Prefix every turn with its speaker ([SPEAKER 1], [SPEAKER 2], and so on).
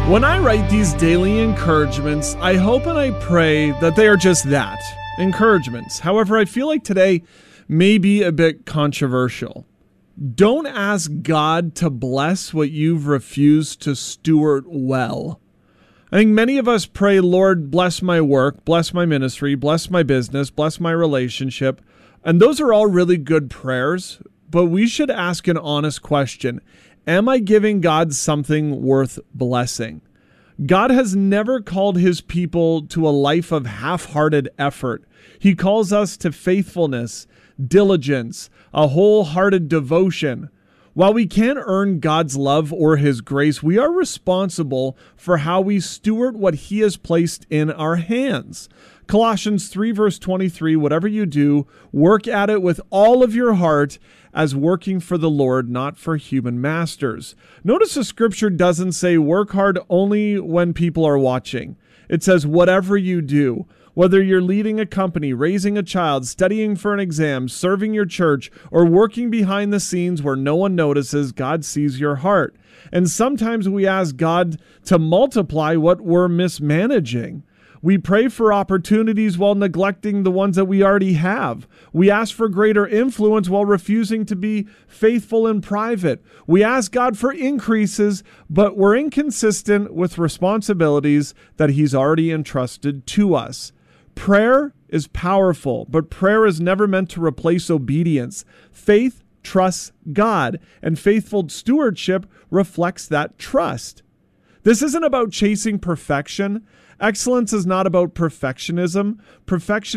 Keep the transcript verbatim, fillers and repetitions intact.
[SPEAKER 1] When I write these daily encouragements, I hope and I pray that they are just that, encouragements. However, I feel like today may be a bit controversial. Don't ask God to bless what you've refused to steward well. I think many of us pray, Lord, bless my work, bless my ministry, bless my business, bless my relationship. And those are all really good prayers, but we should ask an honest question. Am I giving God something worth blessing? God has never called his people to a life of half-hearted effort. He calls us to faithfulness, diligence, a wholehearted devotion. While we can't earn God's love or his grace, we are responsible for how we steward what he has placed in our hands. Colossians three verse twenty-three, whatever you do, work at it with all of your heart as working for the Lord, not for human masters. Notice the scripture doesn't say work hard only when people are watching. It says whatever you do. Whether you're leading a company, raising a child, studying for an exam, serving your church, or working behind the scenes where no one notices, God sees your heart. And sometimes we ask God to multiply what we're mismanaging. We pray for opportunities while neglecting the ones that we already have. We ask for greater influence while refusing to be faithful in private. We ask God for increases, but we're inconsistent with responsibilities that he's already entrusted to us. Prayer is powerful, but prayer is never meant to replace obedience. Faith trusts God, and faithful stewardship reflects that trust. This isn't about chasing perfection. Excellence is not about perfectionism. Perfection